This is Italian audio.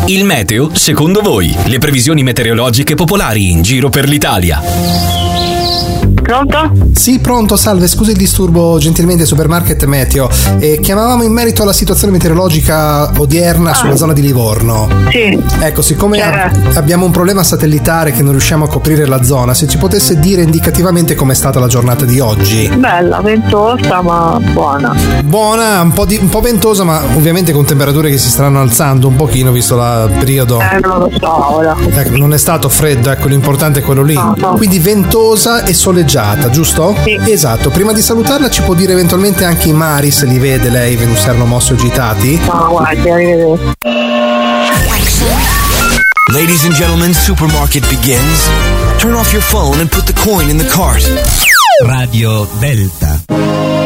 Il meteo, secondo voi, le previsioni meteorologiche popolari in giro per l'Italia. Pronto? Sì, pronto, salve, scusi il disturbo, gentilmente Supermarket Meteo. Chiamavamo in merito alla situazione meteorologica odierna sulla zona di Livorno. Sì. Ecco, siccome abbiamo un problema satellitare che non riusciamo a coprire la zona, se ci potesse dire indicativamente com'è stata la giornata di oggi. Bella, ventosa ma buona. Buona, un po' ventosa, ma ovviamente con temperature che si staranno alzando un pochino visto il periodo. Non lo so ora. Ecco, non è stato freddo, ecco, l'importante è quello lì. No. Quindi ventosa e soleggiata, giusto? Sì. Esatto. Prima di salutarla ci può dire eventualmente anche i mari, se li vede lei, Venus erano mossi o agitati? No, guardi, arrivederci. Ladies and gentlemen, Supermarket begins. Turn off your phone and put the coin in the cart. Radio Delta.